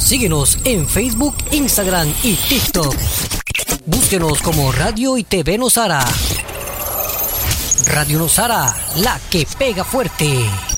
Síguenos en Facebook, Instagram y TikTok. Búsquenos como Radio y TV Nosara. Radio Nosara, la que pega fuerte.